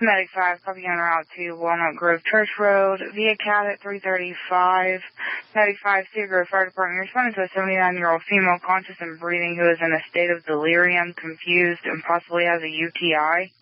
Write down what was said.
Medic 5, copy on route to Walnut Grove Church Road, via CAT at 335. Medic 5, Cedar Grove Fire Department, responding to a 79-year-old female conscious and breathing who is in a state of delirium, confused, and possibly has a UTI.